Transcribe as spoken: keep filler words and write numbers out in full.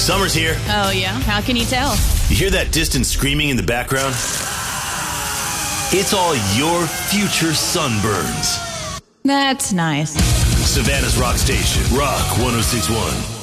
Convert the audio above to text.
Summer's here. Oh, yeah? How can you tell? You hear that distant screaming in the background? It's all your future sunburns. That's nice. Savannah's Rock Station, Rock one oh six point one.